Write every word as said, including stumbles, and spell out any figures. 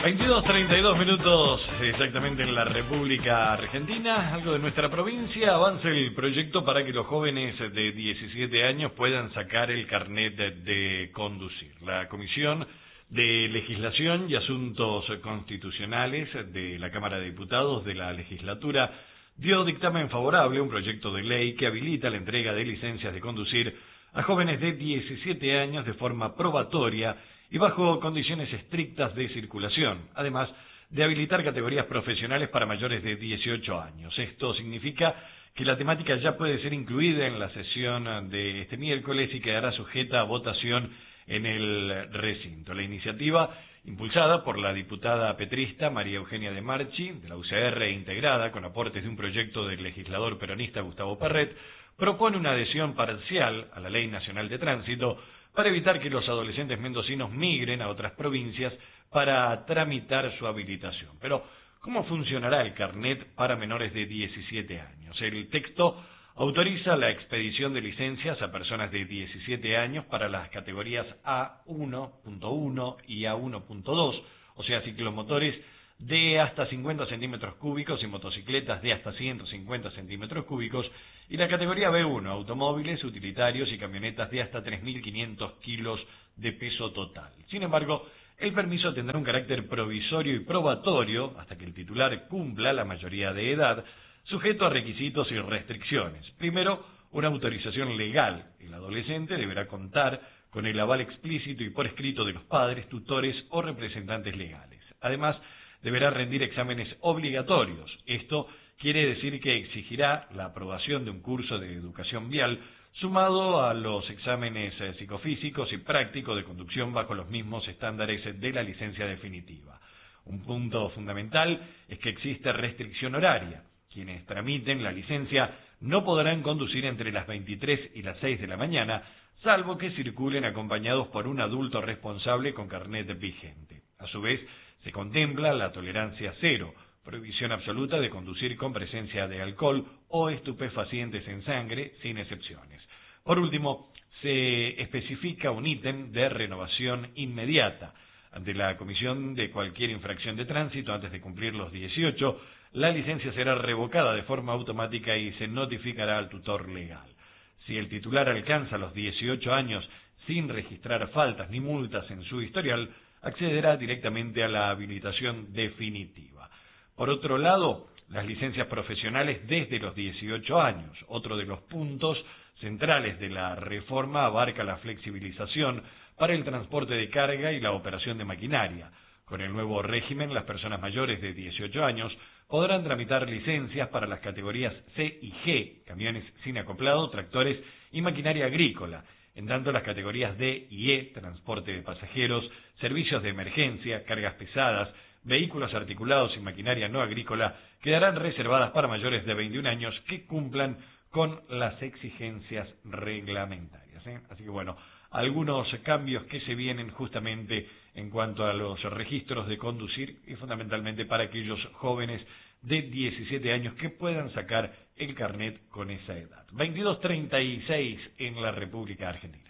veintidós treinta y dos minutos exactamente en la República Argentina, algo de nuestra provincia. Avanza el proyecto para que los jóvenes de diecisiete años puedan sacar el carnet de, de conducir. La Comisión de Legislación y Asuntos Constitucionales de la Cámara de Diputados de la legislatura dio dictamen favorable a un proyecto de ley que habilita la entrega de licencias de conducir a jóvenes de diecisiete años de forma probatoria y bajo condiciones estrictas de circulación, además de habilitar categorías profesionales para mayores de dieciocho años. Esto significa que la temática ya puede ser incluida en la sesión de este miércoles y quedará sujeta a votación en el recinto. La iniciativa, impulsada por la diputada petrista María Eugenia de Marchi, de la U C R, e integrada con aportes de un proyecto del legislador peronista Gustavo Perret, propone una adhesión parcial a la Ley Nacional de Tránsito para evitar que los adolescentes mendocinos migren a otras provincias para tramitar su habilitación. Pero, ¿cómo funcionará el carnet para menores de diecisiete años? El texto autoriza la expedición de licencias a personas de diecisiete años para las categorías A uno punto uno y A uno punto dos, o sea, ciclomotores de hasta cincuenta centímetros cúbicos y motocicletas de hasta ciento cincuenta centímetros cúbicos, y la categoría B uno, automóviles, utilitarios y camionetas de hasta tres mil quinientos kilos de peso total. Sin embargo, el permiso tendrá un carácter provisorio y probatorio hasta que el titular cumpla la mayoría de edad, sujeto a requisitos y restricciones. Primero, una autorización legal. El adolescente deberá contar con el aval explícito y por escrito de los padres, tutores o representantes legales. Además, deberá rendir exámenes obligatorios. Esto quiere decir que exigirá la aprobación de un curso de educación vial sumado a los exámenes psicofísicos y prácticos de conducción bajo los mismos estándares de la licencia definitiva. Un punto fundamental es que existe restricción horaria. Quienes tramiten la licencia no podrán conducir entre las veintitrés y las seis de la mañana, salvo que circulen acompañados por un adulto responsable con carnet vigente. A su vez, se contempla la tolerancia cero, prohibición absoluta de conducir con presencia de alcohol o estupefacientes en sangre, sin excepciones. Por último, se especifica un ítem de renovación inmediata. Ante la comisión de cualquier infracción de tránsito antes de cumplir los dieciocho, la licencia será revocada de forma automática y se notificará al tutor legal. Si el titular alcanza los dieciocho años sin registrar faltas ni multas en su historial, accederá directamente a la habilitación definitiva. Por otro lado, las licencias profesionales desde los dieciocho años. Otro de los puntos centrales de la reforma abarca la flexibilización para el transporte de carga y la operación de maquinaria. Con el nuevo régimen, las personas mayores de dieciocho años podrán tramitar licencias para las categorías C y G, camiones sin acoplado, tractores y maquinaria agrícola. En tanto, las categorías D y E, transporte de pasajeros, servicios de emergencia, cargas pesadas, vehículos articulados y maquinaria no agrícola, quedarán reservadas para mayores de veintiún años que cumplan con las exigencias reglamentarias, ¿eh? Así que bueno, algunos cambios que se vienen justamente en cuanto a los registros de conducir y fundamentalmente para aquellos jóvenes de diecisiete años que puedan sacar el carnet con esa edad. veintidós treinta y seis en la República Argentina.